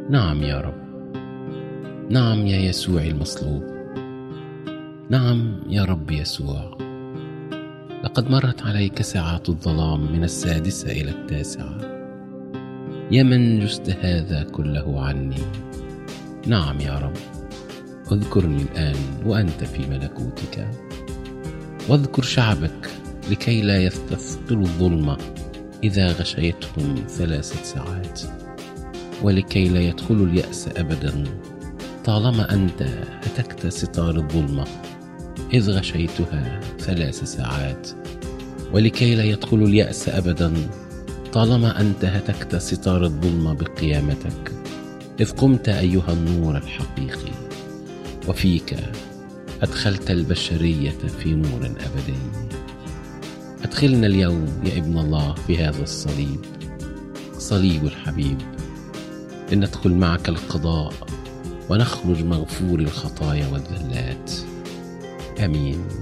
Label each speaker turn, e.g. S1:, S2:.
S1: نعم يا رب، نعم يا يسوع المصلوب، نعم يا رب يسوع. لقد مرت عليك ساعات الظلام من 6 إلى 9. يا من جزت هذا كله عني. نعم يا رب، اذكرني الآن وأنت في ملكوتك، واذكر شعبك لكي لا يستثقلوا الظلمة إذا غشيتهم 3 ساعات، ولكي لا يدخلوا اليأس أبدا طالما أنت هتكت ستار الظلمة إذ غشيتها 3 ساعات، ولكي لا يدخلوا اليأس أبدا طالما أنت هتكت ستار الظلمة بقيامتك إذ قمت أيها النور الحقيقي، وفيك أدخلت البشرية في نور أبدي. أدخلنا اليوم يا ابن الله في هذا الصليب، صليب الحبيب، لندخل معك القضاء ونخرج مغفور الخطايا والذلات. آمين.